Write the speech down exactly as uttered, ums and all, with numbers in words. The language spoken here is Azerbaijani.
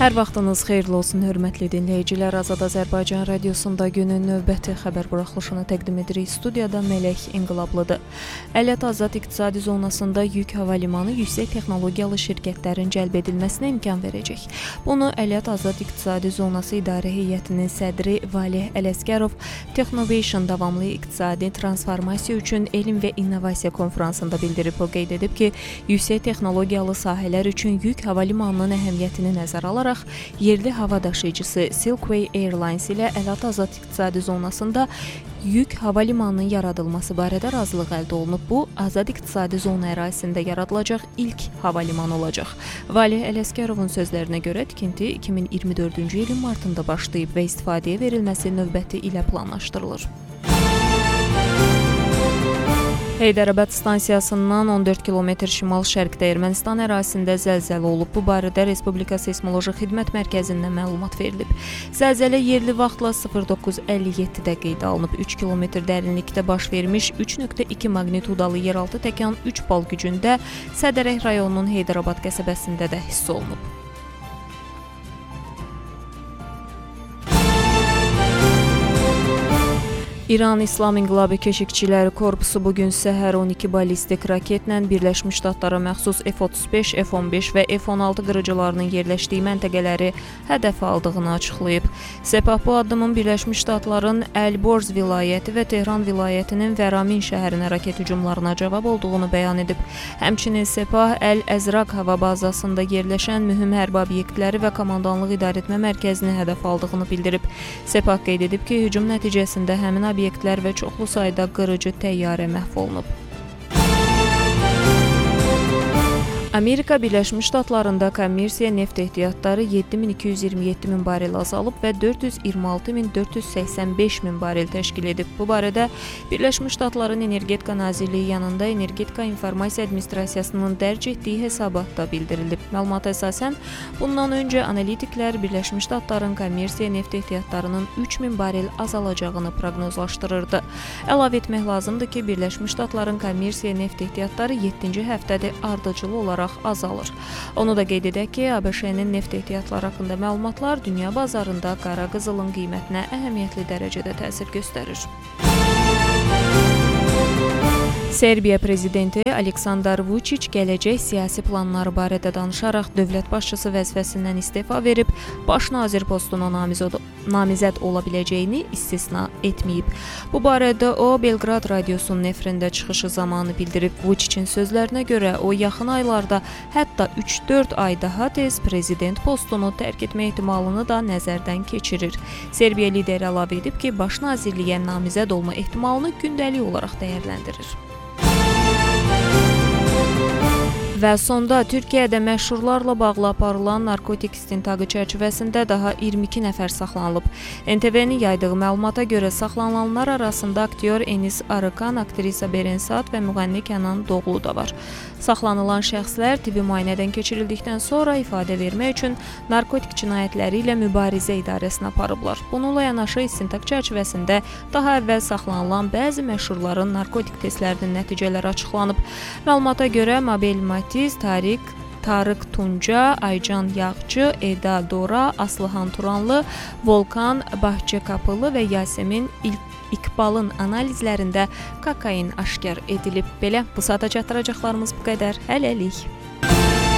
Hər vaxtınız xeyirli olsun, hörmətli dinləyicilər. Azad Azərbaycan radiosunda günün növbəti xəbər buraxılışını təqdim edirik. Studiyada Mələk İnqilablıdır. Əliyyat Azad İqtisadi Zonasında yük hava limanı yüksək texnologiyalı şirkətlərin cəlb edilməsinə imkan verəcək. Bunu Əliyyat Azad İqtisadi Zonası İdarə Heyətinin sədri Valeh Ələsgərov Technovation davamlı iqtisadi transformasiya üçün elm və innovasiya konfransında bildirib. O qeyd edib ki, yüksək texnologiyalı sahələr üçün yük hava limanının əhəmiyyətini nəzərə alaraq yerli hava daşıyıcısı Silkway Airlines ilə Əliyyat Azad İqtisadi Zonasında yük hava limanının yaradılması barədə razılıq əldə olunub. Bu, Azad İqtisadi Zona ərazisində yaradılacaq ilk hava limanı olacaq. Valeh Ələsgərovun sözlərinə görə tikinti iki min iyirmi dördüncü ilin martında başlayıb və istifadəyə verilməsi növbəti ilə planlaşdırılır. Heydərabad stansiyasından on dörd kilometr şimal-şərqdə Ermənistan ərazisində zəlzələ olub. Bu barədə Respublika Seysmoloji Xidmət Mərkəzindən məlumat verilib. Zəlzələ yerli vaxtla sıfır doqquz əlli yeddidə qeydə alınıb. üç kilometr dərinlikdə baş vermiş üç nöqtə iki magnitudalı yeraltı təkan üç bal gücündə Sədərək rayonunun Heydərabad qəsəbəsində də hiss olunub. İran İslam İnqilabı Keşikçiləri Korpusu bugün səhər on iki ballistik raketlə Birləşmiş Ştatlara məxsus F otuz beş, F on beş və F on altı qırıcılarının yerləşdiyi məntəqələri hədəf aldığını açıqlayıb. Sepah bu addımın Birləşmiş Ştatların Əl-Borz vilayəti və Tehran vilayətinin Vəramin şəhərinə raket hücumlarına cavab olduğunu bəyan edib. Həmçinin Sepah Əl-Əzraq hava bazasında yerləşən mühüm hərbi obyektləri və komandanlıq idarəetmə mərkəzini hədəf aldığını bildirib. Sepah qeyd edib ki, hücum nəticəsində həmin obyektlər və çoxlu sayda qırıcı təyyarə məhv olunub. Amerika Birləşmiş Ştatlarında kommersiya neft ehtiyatları yeddi min iki yüz iyirmi yeddi min barel azalıb və dörd yüz iyirmi altı min dörd yüz səksən beş min barel təşkil edib. Bu barədə Birləşmiş Ştatların Energetika Nazirliyi yanında Energetika İnformasiya Administrasiyasının dərc etdiyi hesabatda bildirilib. Məlumata əsasən, bundan öncə analitiklər Birləşmiş Ştatların kommersiya neft ehtiyatlarının üç min barel azalacağını proqnozlaşdırırdı. Əlavə etmək lazımdır ki, Birləşmiş Ştatların kommersiya neft ehtiyatları yeddinci həftədə ardıcılı olaraq azalır. Onu da qeyd edək ki, ABŞ-nin neft ehtiyatları haqqında məlumatlar dünya bazarında qara qızılın qiymətinə əhəmiyyətli dərəcədə təsir göstərir. Serbiya prezidenti Aleksandar Vučić gələcək siyasi planları barədə danışaraq dövlət başçısı vəzifəsindən istefa verib, baş nazir postuna namizəd ola biləcəyini istisna etməyib. Bu barədə o, Belqrad radiosunun efirində çıxışı zamanı bildirib. Vučićin sözlərinə görə o, yaxın aylarda hətta üç dörd ay daha tez prezident postunu tərk etmə ehtimalını da nəzərdən keçirir. Serbiya lideri əlavə edib ki, baş nazirliyə namizəd olma ehtimalını gündəlik olaraq dəyərləndirir. Və sonda Türkiyədə məşhurlarla bağlı aparılan narkotik istintaqı çərçivəsində daha iyirmi iki nəfər saxlanılıb. N T V-nin yaydığı məlumata görə saxlanılanlar arasında aktyor Enis Arıkan, aktrisa Beren Saat və müğənni Kənan Doğulu da var. Saxlanılan şəxslər tibbi müayinədən keçirildikdən sonra ifadə vermək üçün narkotik cinayətləri ilə mübarizə idarəsinə aparıblar. Bununla yanaşı istintaq çərçivəsində daha əvvəl saxlanılan bəzi məşhurların narkotik testlərinin nəticələri açıqlanıb. Məlumata görə Mabel Matiz, Tariq, Tarıq Tunca, Aycan Yağcı, Eda Dora, Aslıhan Turanlı, Volkan Bahçekapılı və Yasemin İqbalın analizlərində kokain aşkar edilib. Belə, bu saata çatdıracaqlarımız bu qədər. Hələlik.